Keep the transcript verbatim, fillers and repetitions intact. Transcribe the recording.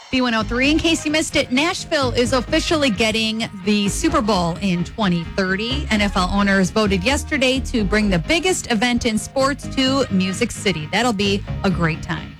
B one oh three, in case you missed it, Nashville is officially getting the Super Bowl in twenty thirty. N F L owners voted yesterday to bring the biggest event in sports to Music City. That'll be a great time.